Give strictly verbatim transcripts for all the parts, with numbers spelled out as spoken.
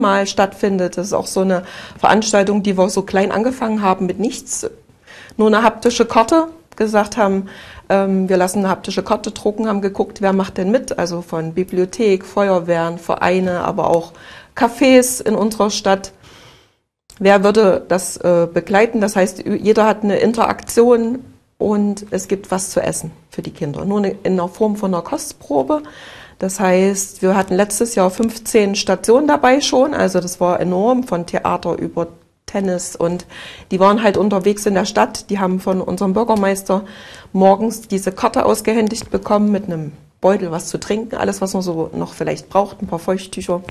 Mal stattfindet. Das ist auch so eine Veranstaltung, die wir so klein angefangen haben mit nichts, nur eine haptische Karte, gesagt haben, ähm, wir lassen eine haptische Karte drucken, haben geguckt, wer macht denn mit, also von Bibliothek, Feuerwehren, Vereine, aber auch Cafés in unserer Stadt. Wer würde das äh, begleiten? Das heißt, jeder hat eine Interaktion und es gibt was zu essen für die Kinder, nur in der Form von einer Kostprobe. Das heißt, wir hatten letztes Jahr fünfzehn Stationen dabei schon, also das war enorm, von Theater über Tennis, und die waren halt unterwegs in der Stadt. Die haben von unserem Bürgermeister morgens diese Karte ausgehändigt bekommen mit einem Beutel, was zu trinken, alles, was man so noch vielleicht braucht, ein paar Feuchttücher.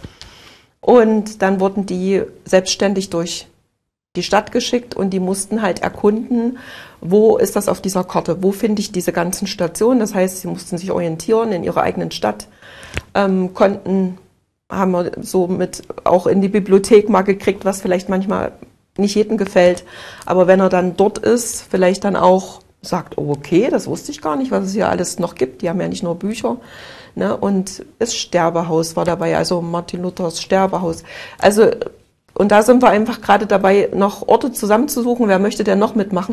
Und dann wurden die selbstständig durch die Stadt geschickt und die mussten halt erkunden, wo ist das auf dieser Karte, wo finde ich diese ganzen Stationen. Das heißt, sie mussten sich orientieren in ihrer eigenen Stadt, ähm, konnten, haben wir so mit auch in die Bibliothek mal gekriegt, was vielleicht manchmal nicht jedem gefällt, aber wenn er dann dort ist, vielleicht dann auch sagt, oh okay, das wusste ich gar nicht, was es hier alles noch gibt, die haben ja nicht nur Bücher, ne? Und das Sterbehaus war dabei, also Martin Luthers Sterbehaus, also. Und da sind wir einfach gerade dabei, noch Orte zusammenzusuchen, wer möchte denn noch mitmachen,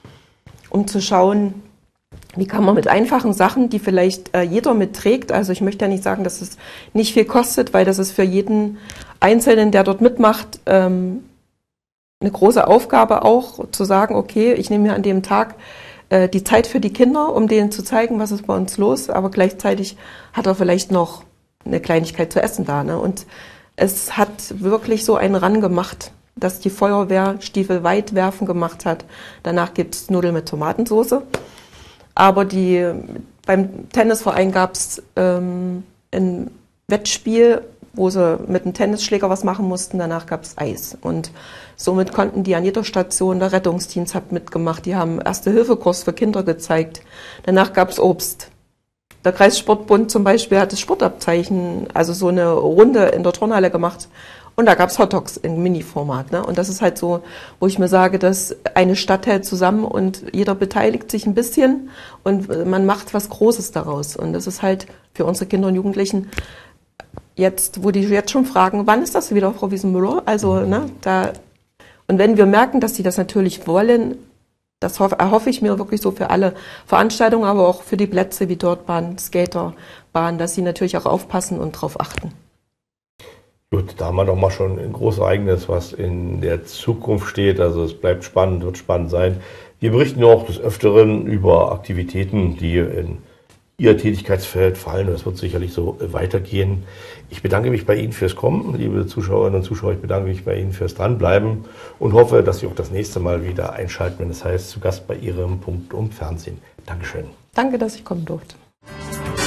um zu schauen, wie kann man mit einfachen Sachen, die vielleicht äh, jeder mitträgt, also ich möchte ja nicht sagen, dass es nicht viel kostet, weil das ist für jeden Einzelnen, der dort mitmacht, ähm, eine große Aufgabe auch, zu sagen, okay, ich nehme mir an dem Tag äh, die Zeit für die Kinder, um denen zu zeigen, was ist bei uns los, aber gleichzeitig hat er vielleicht noch eine Kleinigkeit zu essen da, ne? Und es hat wirklich so einen Ran gemacht, dass die Feuerwehr Stiefel weit werfen gemacht hat. Danach gibt's Nudeln mit Tomatensauce. Aber die, beim Tennisverein gab's ähm, ein Wettspiel, wo sie mit einem Tennisschläger was machen mussten. Danach gab's Eis. Und somit konnten die an jeder Station, der Rettungsdienst hat mitgemacht. Die haben Erste-Hilfe-Kurs für Kinder gezeigt. Danach gab's Obst. Der Kreissportbund zum Beispiel hat das Sportabzeichen, also so eine Runde in der Turnhalle gemacht. Und da gab's Hotdogs im Mini-Format, ne? Und das ist halt so, wo ich mir sage, dass eine Stadt hält zusammen und jeder beteiligt sich ein bisschen und man macht was Großes daraus. Und das ist halt für unsere Kinder und Jugendlichen jetzt, wo die jetzt schon fragen, wann ist das wieder, Frau Wiesenmüller? Also, ne, da, und wenn wir merken, dass die das natürlich wollen, das erhoffe ich mir wirklich so für alle Veranstaltungen, aber auch für die Plätze wie Dirtbahn, Skaterbahn, dass sie natürlich auch aufpassen und drauf achten. Gut, da haben wir doch mal schon ein großes Ereignis, was in der Zukunft steht. Also es bleibt spannend, wird spannend sein. Wir berichten auch des Öfteren über Aktivitäten, die in Ihr Tätigkeitsfeld fallen. Das wird sicherlich so weitergehen. Ich bedanke mich bei Ihnen fürs Kommen, liebe Zuschauerinnen und Zuschauer. Ich bedanke mich bei Ihnen fürs Dranbleiben und hoffe, dass Sie auch das nächste Mal wieder einschalten, wenn es heißt, zu Gast bei Ihrem Punkt um Fernsehen. Dankeschön. Danke, dass ich kommen durfte.